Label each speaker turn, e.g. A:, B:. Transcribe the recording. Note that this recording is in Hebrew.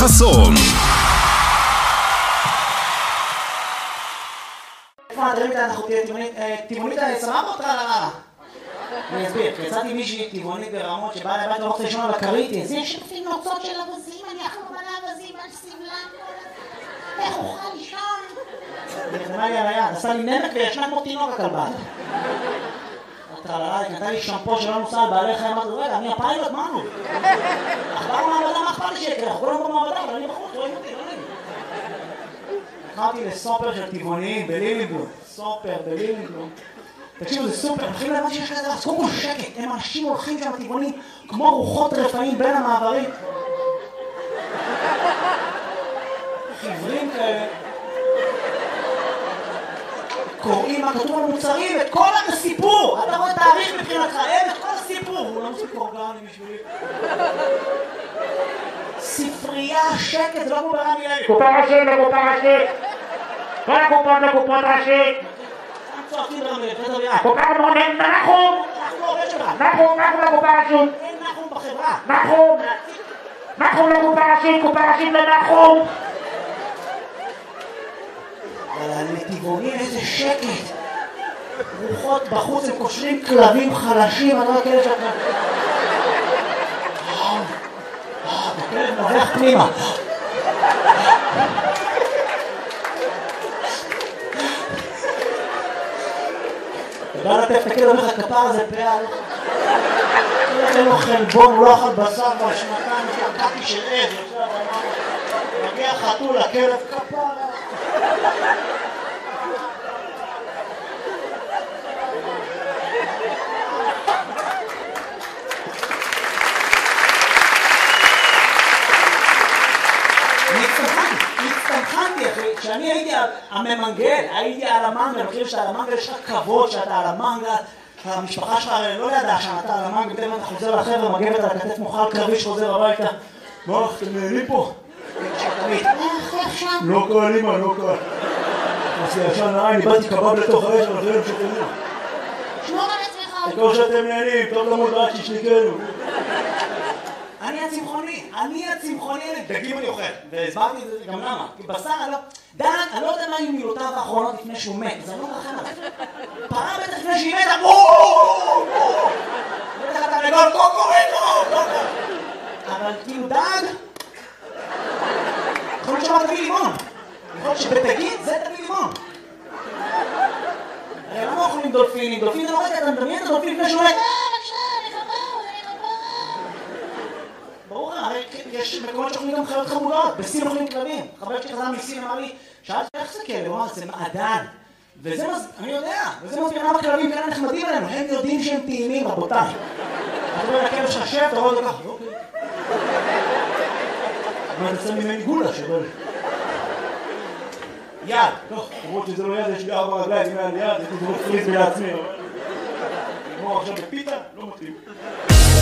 A: חסון.
B: איפה הדברים כאלה אנחנו טבעונית סבבה אותך על הרעה? אני אסביר, יצאתי מישהי טבעונית ברמות שבאה לבית ורוצה לישון על הכרית.
C: זה שפי נוצות של אבזים, אני אחלום על האבזים, על סבלם. איך אוכל לישון?
B: נרדמה לי על היד, עשה לי נמק וישנה כמו תינוק הכלבה. היא נתנה לי שמפו שלא נוסע על בעלי חיים, אמרתי, רגע, אני הפיילוט, מה נו? אחבר מעבדה, מה אכפת לי שיקרה? אנחנו כולם במעבדה, אבל אני בחוץ, רואים אותי, לא נעים. נכנסתי לסופר של טבעוניים בלילינגלום. סופר בלילינגלום. תקשיבו, זה סופר, מתחילים להבוא שיש כזה, אז קודם כל שקט, הם אנשים הולכים שם טבעונים כמו רוחות רפאים בין המעברים. חיוורים כאלה. קוראים מה כתוב על מוצרים, את כל הסיפור! אתה רואה תאריך מבחינתך, אין את כל הסיפור! הוא לא מספיק אורגני בשבילי. ספרייה, שקט, זה לא כמו ברמי לוי.
D: קופה ראשית לקופה ראשית! כל הקופות לקופות ראשית!
B: צועקים ברמי לוי, זה דרייה.
D: קופה מונן, נחום!
B: אנחנו לא עובד שלך.
D: נחום לקופה ראשית!
B: אין נחום בחברה.
D: נחום לקופה ראשית, קופה ראשית לנחום!
B: אבל הנתיבונים איזה שקט. רוחות בחוץ, הם קושרים כלבים חלשים, אני לא הכלב שלך. הכלב נובח פנימה. אתה בא לטף את הכלב, אומר לך כפר הזה פעל. אין לו חלבון, הוא לא אכל בשר בשנתיים, שקעתי של עז. מגיע חתול, הכלב כפר. הצטמחנתי אחי, כשאני הייתי הממנגל, הייתי על המנגל, אני חושב שאתה על המנגל יש לך כבוד שאתה על המנגל, המשפחה שלך לא ידעה שאתה על המנגל, פתאום אתה חוזר לחבר'ה, מגבת על הכתף מוכל קרבי שחוזר הביתה. מה, אתם נהנים פה? לא קל אימא, לא קל. עושה ישן נראה, אני באתי קבב לתוך האש, אבל אחרים שתהנים.
C: שמור על עצמך.
B: תקור שאתם נהנים, טוב למות רק שישניקנו. אני הצמחוני, דגים אני אוכל, והסברתי את זה גם למה, כי בשר אני לא יודע מה היו מילותיו האחרונות לפני שהוא מת, זה לא רחם עליו. פרה בטח לפני שהיא מתה, בטח אתה לגול קוקורינו, אבל כאילו דג, יכול להיות שמה תביא לימון, יכול להיות שבתגיד זה תביא לימון. הרי למה אוכלים דולפינים? דולפין זה לא רגע, אתה מדמיין את הדולפין לפני שהוא מת. ברור, הרי יש מקומות שאוכלים גם חיות חמודות, בסין אוכלים כלבים. חבר שלי חזר מסין אמר לי, שאלתי איך זה כלב? הוא אמר, זה מעדן. וזה אני יודע, וזה מסביר למה כלבים כאלה נחמדים עלינו, הם יודעים שהם טעימים, רבותיי. אתה רואה לכלב ששב, אתה רואה אותו ככה, אוקיי. מה, אתה שם ממני גולה שבל. יד, טוב, למרות שזה לא יד, יש לי 4 רגליים, אם היה לי יד, הייתי זורק פריז לעצמי, אבל... כמו עכשיו בפיתה, לא מתאים.